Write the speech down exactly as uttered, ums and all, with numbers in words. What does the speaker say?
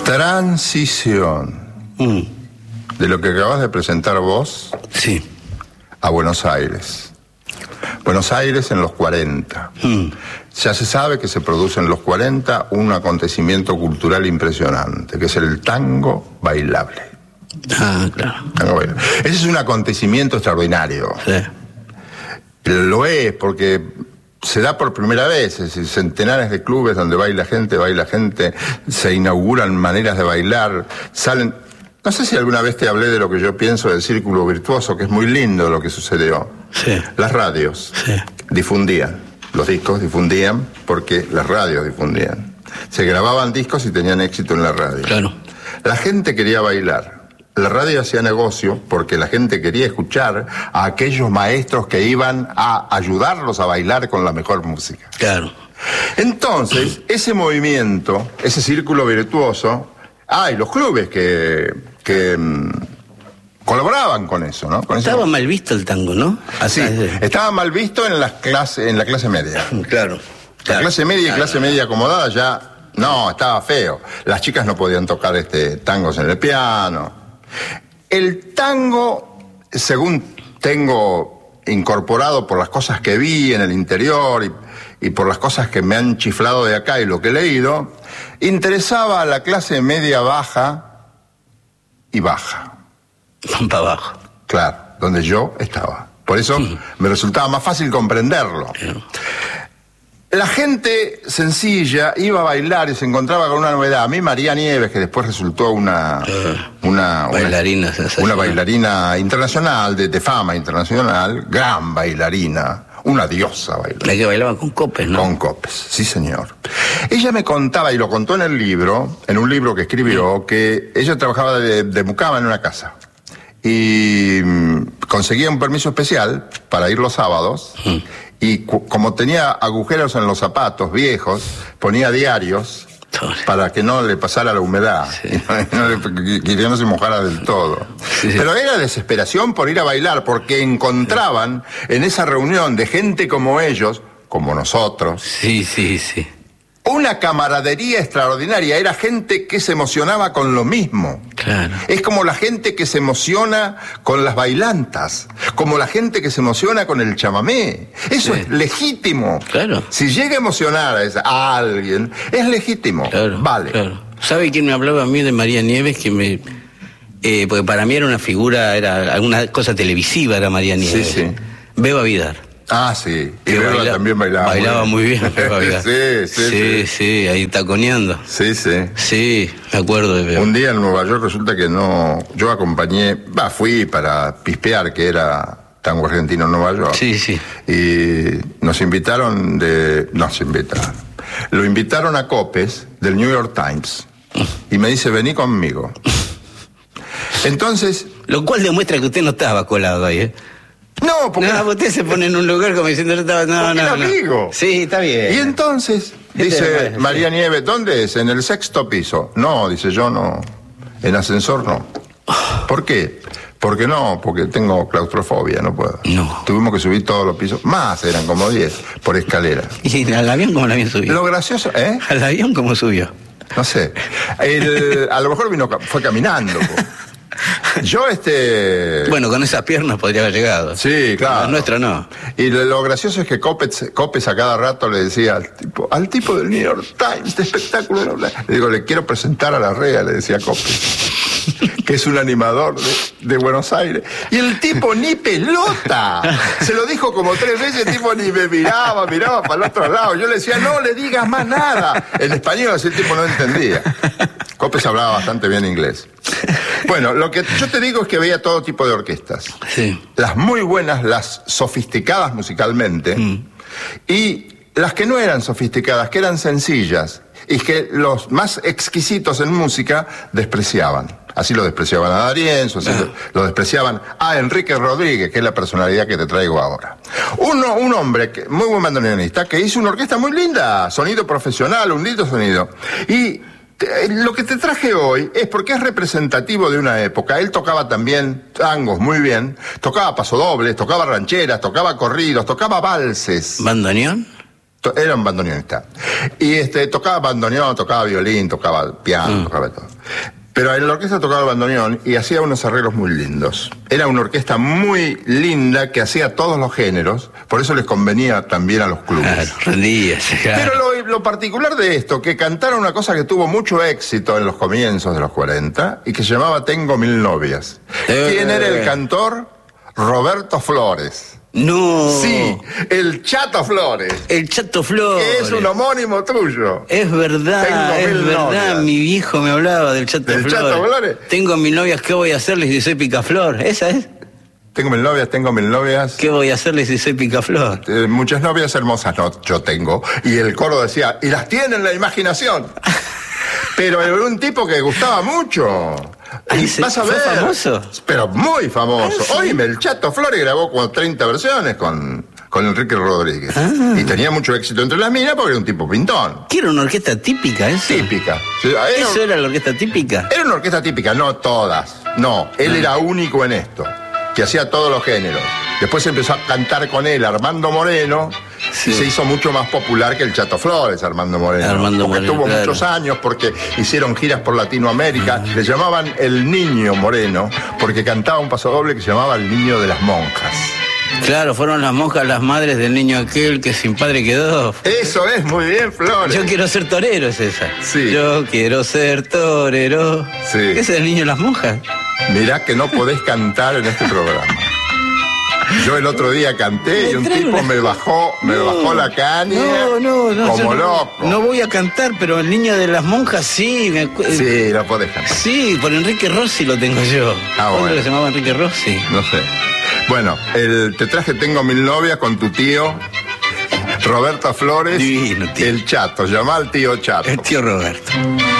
Transición mm. de lo que acabas de presentar vos sí. a Buenos Aires. Buenos Aires en los cuarenta. Mm. Ya se sabe que se produce en los cuarenta un acontecimiento cultural impresionante, que es el tango bailable. Ah, claro. Tango bailable. Ese es un acontecimiento extraordinario. Sí. Lo es porque se da por primera vez, es decir, centenares de clubes donde baila gente, baila gente, se inauguran maneras de bailar, salen... No sé si alguna vez te hablé de lo que yo pienso del círculo virtuoso, que es muy lindo lo que sucedió. Sí. Las radios sí. difundían, los discos difundían porque las radios difundían. Se grababan discos y tenían éxito en la radio. Claro. La gente quería bailar. La radio hacía negocio porque la gente quería escuchar a aquellos maestros que iban a ayudarlos a bailar con la mejor música. Claro. Entonces, ese movimiento, ese círculo virtuoso, ah, y los clubes que, que mmm, colaboraban con eso, ¿no? Con estaba ese... mal visto el tango, ¿no? Sí, estaba mal visto en, las clase, en la clase media. Claro. La claro, clase media y claro. clase media acomodada ya, no, estaba feo. Las chicas no podían tocar este tangos en el piano. El tango, según tengo incorporado por las cosas que vi en el interior y, y por las cosas que me han chiflado de acá y lo que he leído, interesaba a la clase media baja y baja. Para abajo. Claro, donde yo estaba. Por eso sí. me resultaba más fácil comprenderlo. Sí. La gente sencilla iba a bailar y se encontraba con una novedad. A mí María Nieves, que después resultó una... Uh, una bailarina una, una bailarina internacional, de, de fama internacional, gran bailarina, una diosa bailarina. La que bailaba con copes, ¿no? Con copes, sí señor. Ella me contaba, y lo contó en el libro, en un libro que escribió, que ella trabajaba de, de mucama en una casa. Y conseguía un permiso especial para ir los sábados, mm. y como tenía agujeros en los zapatos viejos, ponía diarios para que no le pasara la humedad, sí. y no le, que no se mojara del todo. Sí. Pero era desesperación por ir a bailar, porque encontraban en esa reunión de gente como ellos, como nosotros, sí, sí, sí. una camaradería extraordinaria. Era gente que se emocionaba con lo mismo. Claro. Es como la gente que se emociona con las bailantas, como la gente que se emociona con el chamamé. Eso sí. es legítimo. Claro. Si llega a emocionar a, esa, a alguien, es legítimo. Claro, vale. Claro. ¿Sabe quién me hablaba a mí de María Nieves? Que me, eh, porque para mí era una figura, era alguna cosa televisiva, era María Nieves. Sí, sí. Beba Vidar. Ah, sí. Y Beba baila, también bailaba. Bailaba muy bien. Muy bien Beba sí, sí, sí, sí, sí, ahí taconeando. Sí, sí. Sí, me acuerdo de Beba. Un día en Nueva York resulta que no... Yo acompañé... Va, fui para pispear, que era tango argentino en Nueva York. Sí, sí. Y nos invitaron de... Nos invitaron. Lo invitaron a Copes, del New York Times. Y me dice, vení conmigo. Entonces... Lo cual demuestra que usted no estaba colado ahí, ¿eh? No, porque... No, usted se pone en un lugar como diciendo... No, estaba, no, porque no, era no. amigo. Sí, está bien. Y entonces, dice sí. María Nieves, ¿dónde es? En el sexto piso. No, dice yo, no. En ascensor no. ¿Por qué? Porque no, porque tengo claustrofobia, no puedo. No. Tuvimos que subir todos los pisos. Más, eran como diez, por escalera. ¿Y al avión cómo el avión subió? Lo gracioso, ¿eh? ¿Al avión cómo subió? No sé. El, a lo mejor vino, fue caminando. Yo, este... Bueno, con esas piernas podría haber llegado. Sí, claro. La nuestra no. Y lo, lo gracioso es que Copes, Copes a cada rato le decía al tipo, al tipo del New York Times de espectáculo. Le digo, le quiero presentar a la Rea, le decía Copes, que es un animador de, de Buenos Aires. Y el tipo ni pelota. Se lo dijo como tres veces, el tipo ni me miraba, miraba para el otro lado. Yo le decía, no le digas más nada. En español, ese tipo no entendía. Copes hablaba bastante bien inglés. Bueno, lo que yo te digo es que veía todo tipo de orquestas. Sí. Las muy buenas, las sofisticadas musicalmente, mm. y las que no eran sofisticadas, que eran sencillas, y que los más exquisitos en música despreciaban. Así lo despreciaban a D'Arienzo, así ah. lo, lo despreciaban a Enrique Rodríguez, que es la personalidad que te traigo ahora. Uno, un hombre, que, muy buen bandoneonista, que hizo una orquesta muy linda, sonido profesional, un lindo sonido. Y lo que te traje hoy es porque es representativo de una época. Él tocaba también tangos muy bien, tocaba pasodobles, tocaba rancheras, tocaba corridos, tocaba valses. ¿Bandoneón? Era un bandoneonista. Y este, tocaba bandoneón, tocaba violín, tocaba piano, mm. tocaba todo. Pero en la orquesta tocaba el bandoneón y hacía unos arreglos muy lindos. Era una orquesta muy linda que hacía todos los géneros, por eso les convenía también a los clubes. Claro, rendía, claro. Pero lo, lo particular de esto, que cantaron una cosa que tuvo mucho éxito en los comienzos de los cuarenta y que se llamaba Tengo Mil Novias. Eh, ¿Quién era el cantor? Roberto Flores. No. Sí, el Chato Flores. El Chato Flores. Que es un homónimo tuyo. Es verdad, Tengo es verdad. Novias. Mi viejo me hablaba del Chato ¿Del Flores. Chato Flores? Tengo mil novias, ¿qué voy a hacerles si soy picaflor? ¿Esa es? Tengo mil novias, tengo mil novias. ¿Qué voy a hacerles si soy picaflor? Eh, muchas novias hermosas, no, yo tengo. Y el coro decía, y las tiene en la imaginación. Pero era un tipo que gustaba mucho. Ay, y vas a ver. ¿Fue famoso? Pero muy famoso. Ah, ¿sí? Oíme, el Chato Flores grabó como treinta versiones con, con Enrique Rodríguez. Ah. Y tenía mucho éxito entre las minas porque era un tipo pintón. ¿Qué era una orquesta típica eso? Típica. Era, ¿Eso era la orquesta típica? Era una orquesta típica, no todas. No, él ah. era único en esto, que hacía todos los géneros. Después empezó a cantar con él Armando Moreno, sí. Y se hizo mucho más popular que el Chato Flores, Armando Moreno. Armando porque Moreno, tuvo claro. muchos años, porque hicieron giras por Latinoamérica. Le llamaban el Niño Moreno, porque cantaba un pasodoble que se llamaba El Niño de las Monjas. Claro, fueron las monjas las madres del niño aquel que sin padre quedó. Eso es, muy bien, Flores. Yo quiero ser torero, es esa. Sí. Yo quiero ser torero. Sí. ¿Ese es el niño de las monjas? Mirá que no podés cantar en este programa. Yo el otro día canté y un tipo una... me bajó, me no, bajó la caña no, no, no, como no, loco. No voy a cantar, pero el niño de las monjas sí. Me acu... Sí, lo podés cantar. Sí, por Enrique Rossi lo tengo yo. Ah, bueno. ¿Cómo se llamaba Enrique Rossi? No sé. Bueno, el, te traje Tengo Mil Novias con tu tío Roberto Flores. Divino, tío. El Chato, llama al tío Chato. El tío Roberto.